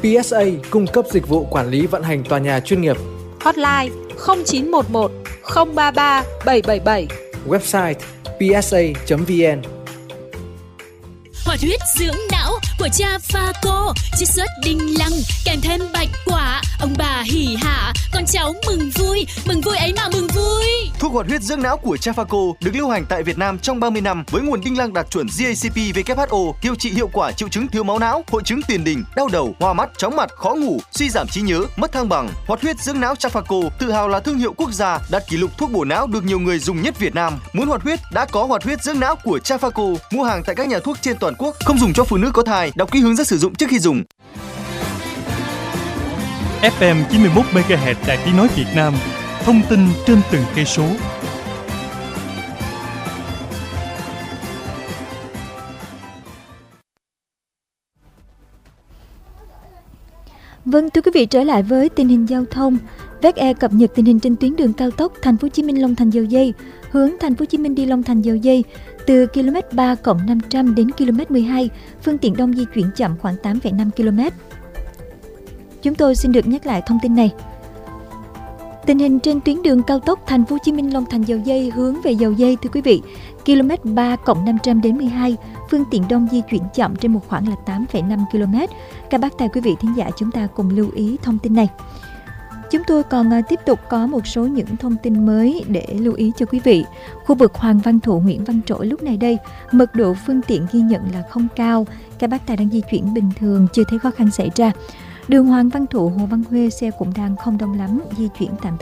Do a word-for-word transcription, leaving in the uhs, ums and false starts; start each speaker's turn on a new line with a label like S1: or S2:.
S1: pê ét a cung cấp dịch vụ quản lý vận hành tòa nhà chuyên nghiệp.
S2: Hotline không chín một một không ba ba bảy bảy bảy.
S1: Website pê ét a chấm vê en.
S3: Hoạt huyết dưỡng não của cha Phaco, chiết xuất đinh lăng kèm thêm bạch quả, ông bà hỉ hả, con cháu mừng vui, mừng vui ấy mà mừng vui.
S4: Thuốc hoạt huyết dưỡng não của cha Phaco được lưu hành tại Việt Nam trong ba mươi năm với nguồn đinh lăng đạt chuẩn giê a xê pê vê kép hát o, điều trị hiệu quả triệu chứng thiếu máu não, hội chứng tiền đình, đau đầu, hoa mắt, chóng mặt, khó ngủ, suy giảm trí nhớ, mất thăng bằng. Hoạt huyết dưỡng não cha Phaco tự hào là thương hiệu quốc gia, đạt kỷ lục thuốc bổ não được nhiều người dùng nhất Việt Nam. Muốn hoạt huyết đã có hoạt huyết dưỡng não của cha Phaco. Mua hàng tại các nhà thuốc trên toàn quốc. Không dùng cho phụ nữ có thai. Đọc kỹ hướng dẫn sử dụng trước khi dùng.
S5: ép em chín mươi mốt mê ga héc Đài Tiếng nói Việt Nam. Thông tin trên từng cây số.
S6: Vâng, thưa quý vị, trở lại với tình hình giao thông. vê e xê e cập nhật tình hình trên tuyến đường cao tốc Thành phố Hồ Chí Minh Long Thành Dầu Giây, hướng Thành phố Hồ Chí Minh đi Long Thành Dầu Giây từ ki lô mét ba cộng năm trăm đến ki lô mét mười hai, phương tiện đông di chuyển chậm khoảng tám phẩy năm ki lô mét. Chúng tôi xin được nhắc lại thông tin này. Tình hình trên tuyến đường cao tốc Thành phố Hồ Chí Minh Long Thành Dầu Giây hướng về Dầu Giây, thưa quý vị, ki lô mét ba cộng năm trăm đến mười hai, phương tiện đông di chuyển chậm trên một khoảng là tám phẩy năm ki lô mét. Các bác tài quý vị thính giả chúng ta cùng lưu ý thông tin này. Chúng tôi còn tiếp tục có một số những thông tin mới để lưu ý cho quý vị. Khu vực Hoàng Văn Thụ, Nguyễn Văn Trỗi lúc này đây, mật độ phương tiện ghi nhận là không cao. Các bác tài đang di chuyển bình thường, chưa thấy khó khăn xảy ra. Đường Hoàng Văn Thụ, Hồ Văn Huê xe cũng đang không đông lắm, di chuyển tạm thời.